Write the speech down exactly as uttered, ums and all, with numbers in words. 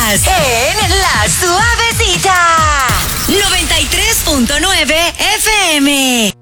Estás en La Suavecita. noventa y tres punto nueve F M.